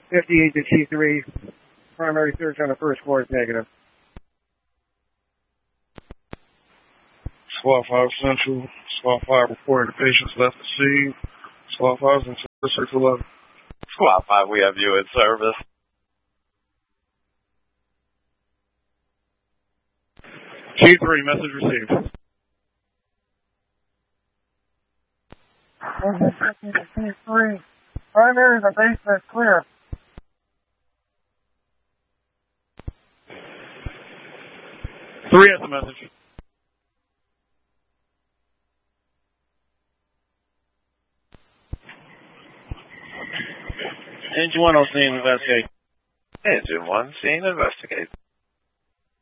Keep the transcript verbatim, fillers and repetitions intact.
fifty-eight to T three. Primary search on the first floor is negative. Squad five Central. Squad five reporting the patients left the scene. Squad five is in six eleven. Squad five, we have you in service. T three, message received. fifty to T three. Primary, the basement clear. Three has the message. Engine one, oh, scene, investigate. Engine one, scene, investigate.